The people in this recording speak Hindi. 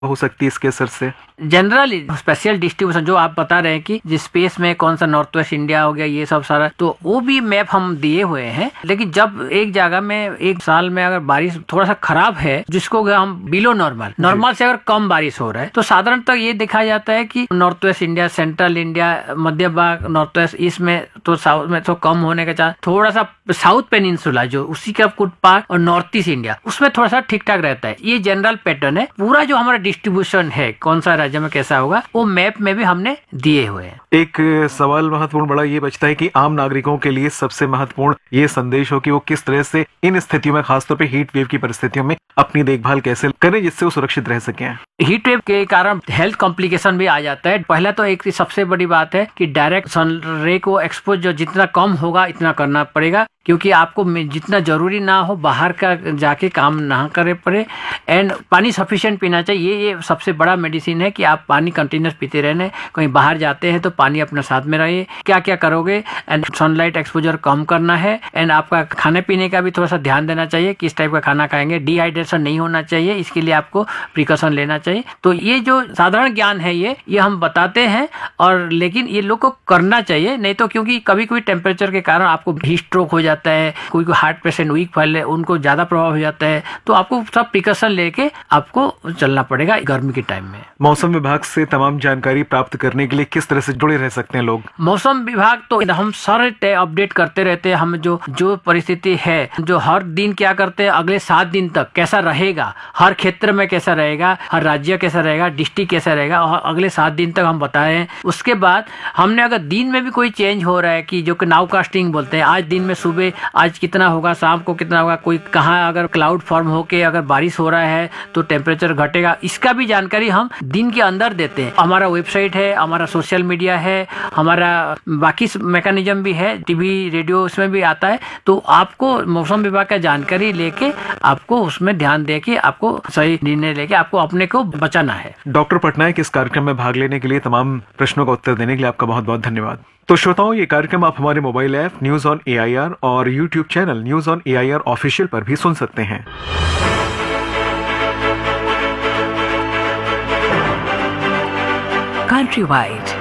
हो सकती है इसके असर से? जनरली स्पेशल डिस्ट्रीब्यूशन जो आप बता रहे हैं कि जिस स्पेस में कौन सा नॉर्थ वेस्ट इंडिया हो गया, ये सब सारा, तो वो भी मैप हम दिए हुए हैं। लेकिन जब एक जगह में एक साल में अगर बारिश थोड़ा सा खराब है, जिसको हम बिलो नॉर्मल से अगर कम बारिश हो रहा है, तो साधारणतः ये देखा जाता है कि north west India, central India, मध्य भाग, नॉर्थ वेस्ट, ईस्ट में तो साउथ में तो कम होने के चांस, थोड़ा सा साउथ पेनिनसुला जो उसी का कुछ पार्ट और नॉर्थ ईस्ट इंडिया उसमें थोड़ा सा ठीक ठाक रहता है। ये जनरल पैटर्न है। पूरा जो हमारा डिस्ट्रीब्यूशन है कौन सा राज्य में कैसा होगा, वो मैप में भी हमने दिए हुए हैं। एक सवाल महत्वपूर्ण बड़ा ये बचता है कि आम नागरिकों के लिए सबसे महत्वपूर्ण ये संदेश हो कि वो किस तरह से इन स्थितियों में, खासतौर पे हीट वेव की परिस्थितियों में अपनी देखभाल कैसे करें जिससे वो सुरक्षित रह सकें। हीट वेव के कारण हेल्थ कॉम्प्लिकेशन भी आ जाता है। पहला तो एक सबसे बड़ी बात है कि डायरेक्ट सन रे को एक्सपोज जो जितना कम होगा इतना करना पड़ेगा, क्योंकि आपको जितना जरूरी ना हो बाहर का जाके काम ना करे पड़े। एंड पानी सफिशिएंट पीना चाहिए। ये सबसे बड़ा मेडिसिन है कि आप पानी कंटिन्यूस पीते रहने। कहीं बाहर जाते हैं तो पानी अपने साथ में रहिए। क्या क्या करोगे, एंड सनलाइट एक्सपोजर कम करना है। एंड आपका खाने पीने का भी थोड़ा सा ध्यान देना चाहिए, किस टाइप का खाना खाएंगे। डिहाइड्रेशन नहीं होना चाहिए, इसके लिए आपको प्रिकॉशन लेना चाहिए। तो ये जो साधारण ज्ञान है ये हम बताते हैं, और लेकिन ये लोग को करना चाहिए। नहीं तो क्योंकि कभी कभी टेम्परेचर के कारण आपको हीट स्ट्रोक हो जाता है, कोई हार्ट पेशेंट वीक फैले उनको ज्यादा प्रभाव हो जाता है। तो आपको सब प्रिकॉशन लेके आपको चलना पड़ेगा गर्मी के टाइम में। मौसम विभाग से तमाम जानकारी प्राप्त करने के लिए किस तरह से जुड़े रह सकते हैं लोग? मौसम विभाग तो हम सारे अपडेट करते रहते हैं। हम जो परिस्थिति है, जो हर दिन क्या करते हैं, अगले 7 दिन तक कैसा रहेगा, हर क्षेत्र में कैसा रहेगा, हर राज्य कैसा रहेगा, डिस्ट्रिक्ट कैसा रहेगा, और अगले 7 दिन तक हम बताए हैं। उसके बाद हमने अगर दिन में भी कोई चेंज हो रहा है कि जो कि नाउ कास्टिंग बोलते हैं, आज दिन में सुबह आज कितना होगा, शाम को कितना होगा, कोई कहाँ अगर क्लाउड फॉर्म होके अगर बारिश हो रहा है तो टेम्परेचर घटेगा, इसका भी जानकारी हम दिन के अंदर देते हैं। हमारा वेबसाइट है, हमारा सोशल मीडिया है, हमारा बाकी मैकेनिज्म भी है, टीवी रेडियो उसमें भी आता है। तो आपको मौसम विभाग का जानकारी लेके आपको उसमें ध्यान दे के आपको सही निर्णय लेके आपको अपने को बचाना है। डॉक्टर पटनायक, इस कार्यक्रम में भाग लेने के लिए, तमाम प्रश्नों का उत्तर देने के लिए आपका बहुत बहुत धन्यवाद। तो श्रोताओं, ये कार्यक्रम आप हमारे mobile app news on AIR और YouTube channel news on AIR official पर भी सुन सकते हैं। Countrywide